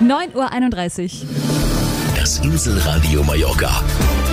9:31 Uhr. Das Inselradio Mallorca.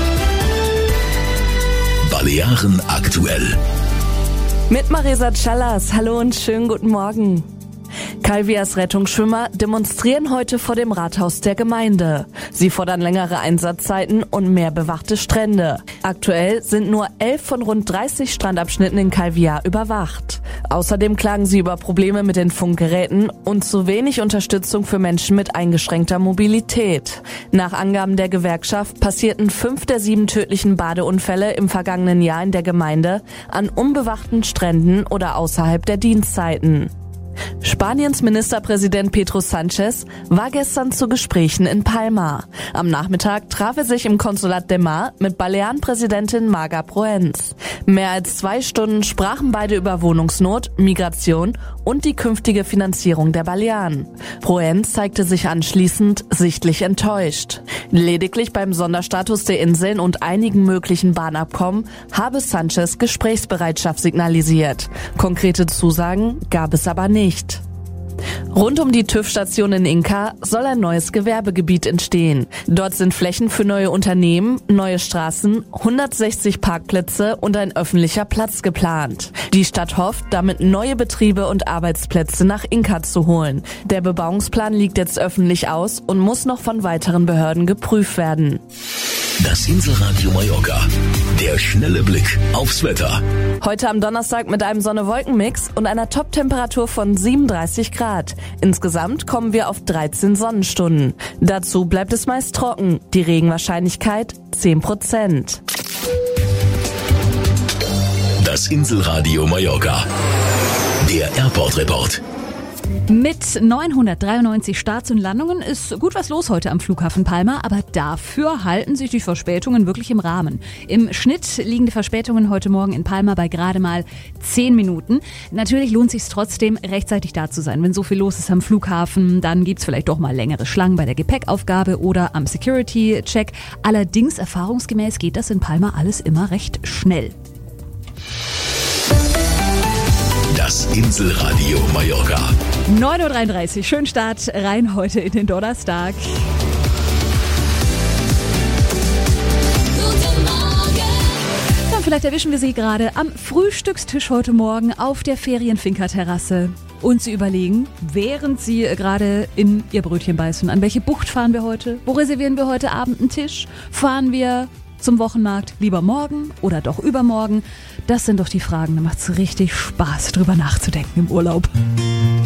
Balearen aktuell. Mit Marisa Callas. Hallo und schönen guten Morgen. Calvias Rettungsschwimmer demonstrieren heute vor dem Rathaus der Gemeinde. Sie fordern längere Einsatzzeiten und mehr bewachte Strände. Aktuell sind nur 11 von rund 30 Strandabschnitten in Calvia überwacht. Außerdem klagen sie über Probleme mit den Funkgeräten und zu wenig Unterstützung für Menschen mit eingeschränkter Mobilität. Nach Angaben der Gewerkschaft passierten 5 der 7 tödlichen Badeunfälle im vergangenen Jahr in der Gemeinde an unbewachten Stränden oder außerhalb der Dienstzeiten. Spaniens Ministerpräsident Pedro Sánchez war gestern zu Gesprächen in Palma. Am Nachmittag traf er sich im Consolat de Mar mit Balearen-Präsidentin Marga Proens. Mehr als 2 Stunden sprachen beide über Wohnungsnot, Migration und die künftige Finanzierung der Balearen. Proens zeigte sich anschließend sichtlich enttäuscht. Lediglich beim Sonderstatus der Inseln und einigen möglichen Bahnabkommen habe Sánchez Gesprächsbereitschaft signalisiert. Konkrete Zusagen gab es aber nicht. Rund um die TÜV-Station in Inca soll ein neues Gewerbegebiet entstehen. Dort sind Flächen für neue Unternehmen, neue Straßen, 160 Parkplätze und ein öffentlicher Platz geplant. Die Stadt hofft, damit neue Betriebe und Arbeitsplätze nach Inca zu holen. Der Bebauungsplan liegt jetzt öffentlich aus und muss noch von weiteren Behörden geprüft werden. Das Inselradio Mallorca. Der schnelle Blick aufs Wetter. Heute am Donnerstag mit einem Sonne-Wolken-Mix und einer Top-Temperatur von 37 Grad. Insgesamt kommen wir auf 13 Sonnenstunden. Dazu bleibt es meist trocken. Die Regenwahrscheinlichkeit 10%. Das Inselradio Mallorca. Der Airport-Report. Mit 993 Starts und Landungen ist gut was los heute am Flughafen Palma, aber dafür halten sich die Verspätungen wirklich im Rahmen. Im Schnitt liegen die Verspätungen heute Morgen in Palma bei gerade mal 10 Minuten. Natürlich lohnt es sich trotzdem, rechtzeitig da zu sein. Wenn so viel los ist am Flughafen, dann gibt's vielleicht doch mal längere Schlangen bei der Gepäckaufgabe oder am Security-Check. Allerdings, erfahrungsgemäß geht das in Palma alles immer recht schnell. Das Inselradio Mallorca. 9:33 Uhr, schönen Start rein heute in den Donnerstag. Ja, vielleicht erwischen wir Sie gerade am Frühstückstisch heute Morgen auf der Ferienfinca-Terrasse. Und Sie überlegen, während Sie gerade in Ihr Brötchen beißen, an welche Bucht fahren wir heute? Wo reservieren wir heute Abend einen Tisch? Fahren wir zum Wochenmarkt lieber morgen oder doch übermorgen? Das sind doch die Fragen, da macht's richtig Spaß, drüber nachzudenken im Urlaub.